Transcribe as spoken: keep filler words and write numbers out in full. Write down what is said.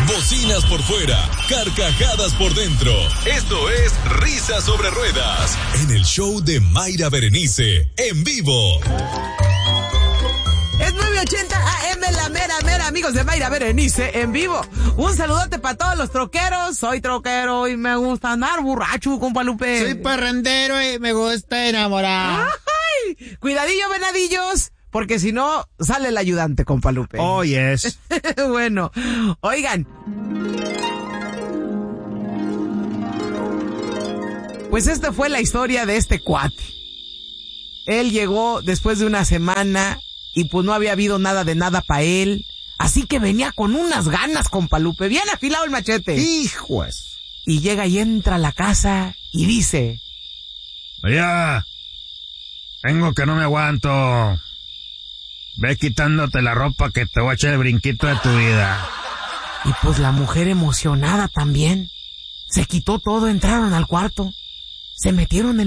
bocinas por fuera, carcajadas por dentro. Esto es Risas sobre Ruedas, en el show de Mayra Berenice, en vivo. Es nueve ochenta A M, la mera, mera, amigos de Mayra Berenice, en vivo. Un saludote para todos los troqueros. Soy troquero y me gusta andar borracho, compa Lupe. Soy parrandero y me gusta enamorar. ¡Ay! Cuidadillo, venadillos, porque si no, sale el ayudante, compa Lupe. Oh, yes. Bueno, oigan. Pues esta fue la historia de este cuate. Él llegó después de una semana y pues no había habido nada de nada para él. Así que venía con unas ganas, compa Lupe, bien afilado el machete. ¡Hijos! Y llega y entra a la casa y dice: María, vengo que no me aguanto. Ve quitándote la ropa que te voy a echar el brinquito de tu vida. Y pues la mujer emocionada también. Se quitó todo, entraron al cuarto. Se metieron en